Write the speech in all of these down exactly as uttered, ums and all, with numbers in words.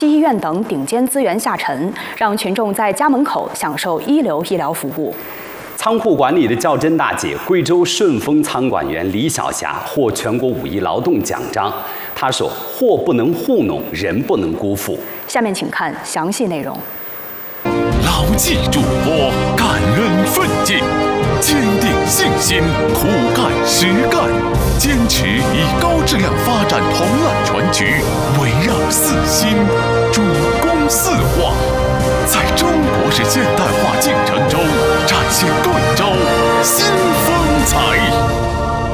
医院等顶尖资源下沉，让群众在家门口享受一流医疗服务。 仓库管理的较真大姐，贵州顺丰仓管员李小霞获全国五一劳动奖章。她说：“货不能糊弄，人不能辜负。” 下面请看详细内容。 牢记嘱托，感恩奋进，坚定信心，苦干实干，坚持以高质量发展同案全局，围绕四新，主攻四化，在中国式现代化进程中展现贵州新风采。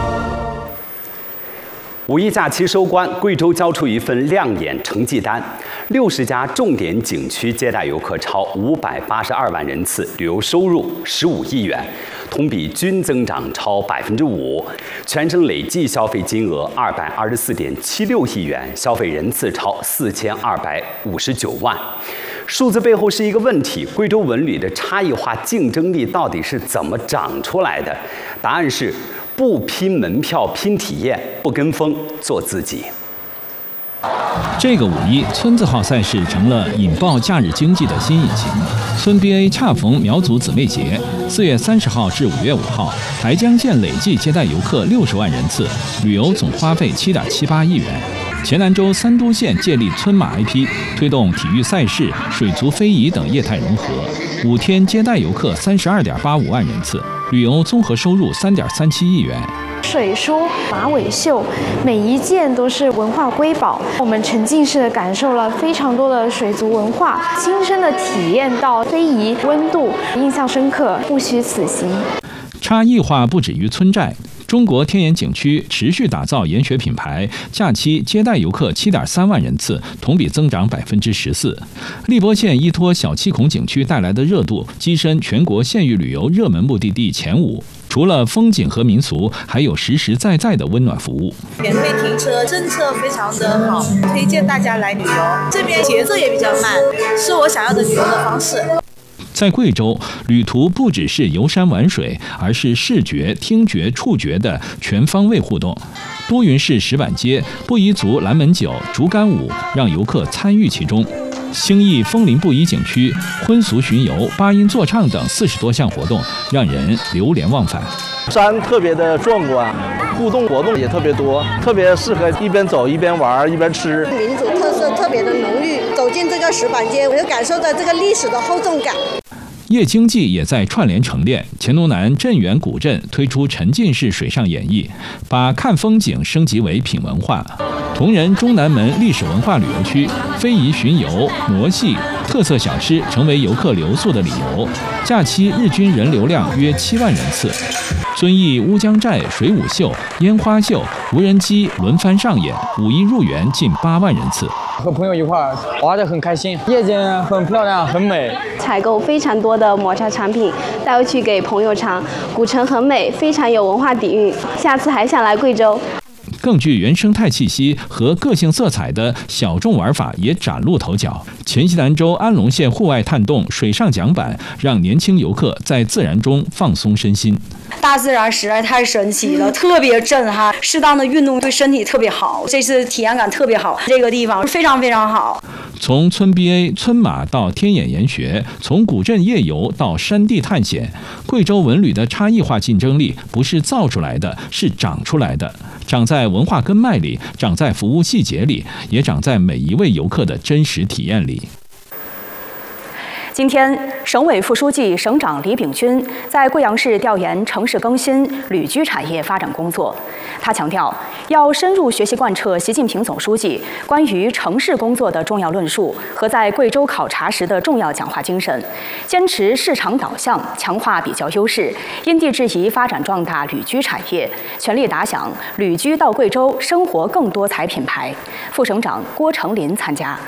五一假期收官，贵州交出一份亮眼成绩单。六十家重点景区接待游客超五百八十二万人次，旅游收入十五亿元，同比均增长超百分之五。全省累计消费金额二百二十四点七六亿元，消费人次超四千二百五十九万。数字背后是一个问题：贵州文旅的差异化竞争力到底是怎么长出来的？答案是：不拼门票，拼体验；不跟风，做自己。 这个五一，村字号赛事成了引爆假日经济的新引擎。村 B A 恰逢苗族姊妹节，四月三十号至五月五号，台江县累计接待游客六十万人次，旅游总花费七点七八亿元。黔南州三都县建立村马 I P， 推动体育赛事、水族非遗等业态融合，五天接待游客三十二点八五万人次，旅游综合收入三点三七亿元。 水书、马尾绣，每一件都是文化瑰宝。我们沉浸式的感受了非常多的水族文化，亲身的体验到非遗温度，印象深刻，不虚此行。 差异化不止于村寨。中国天眼景区持续打造研学品牌，假期接待游客七点三万人次，同比增长百分之十四。荔波县依托小七孔景区带来的热度，跻身全国县域旅游热门目的地前五。除了风景和民俗，还有实实在在的温暖服务。 免费停车政策非常的好，推荐大家来旅游。这边节奏也比较慢，是我想要的旅游的方式。 在贵州，旅途不只是游山玩水，而是视觉、听觉、触觉的全方位互动。多云市石板街、布依族蓝门酒、竹竿舞让游客参与其中。兴义枫林布依景区婚俗巡游、八音座唱等四十多项活动，让人流连忘返。 山特别的壮观，互动活动也特别多，特别适合一边走一边玩一边吃。 民族特色特别的浓郁，走进这个石板街，我就感受到这个历史的厚重感。 夜经济也在串联成练，黔东南镇远古镇推出沉浸式水上演绎，把看风景升级为品文化。铜仁中南门历史文化旅游区，非遗巡游、傩戏、特色小吃成为游客留宿的理由。假期日均人流量约七万人次。遵义乌江寨水舞秀、烟花秀、无人机轮番上演，五一入园近八万人次。 和朋友一块玩得很开心，夜景很漂亮，很美。 采购非常多的抹茶产品带回去给朋友尝，古城很美，非常有文化底蕴，下次还想来贵州。 更具原生态气息和个性色彩的小众玩法也崭露头角。黔西南州安龙县户外探洞水上桨板，让年轻游客在自然中放松身心。 大自然实在太神奇了，特别震撼。适当的运动对身体特别好，这次体验感特别好。这个地方非常非常好。 从村 B A、村马到天眼研学，从古镇夜游到山地探险，贵州文旅的差异化竞争力不是造出来的，是长出来的。长在文化根脉里，长在服务细节里，也长在每一位游客的真实体验里。 今天，省委副书记、省长李秉军在贵阳市调研城市更新、旅居产业发展工作。他强调，要深入学习贯彻习近平总书记关于城市工作的重要论述和在贵州考察时的重要讲话精神，坚持市场导向，强化比较优势，因地制宜发展壮大旅居产业，全力打响旅居到贵州生活更多彩品牌。副省长郭成林参加。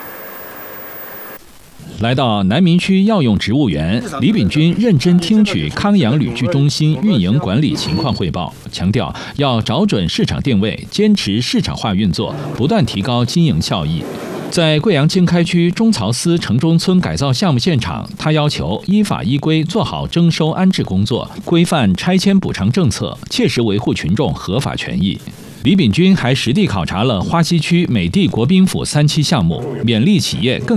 来到南民区药用植物园，李秉军认真听取康阳旅居中心运营管理情况汇报，强调要找准市场定位，坚持市场化运作，不断提高经营效益。在贵阳经开区中曹司城中村改造项目现场，他要求依法依规做好征收安置工作，规范拆迁补偿政策，切实维护群众合法权益。李秉军还实地考察了花溪区美的国宾府三期项目，勉励企业更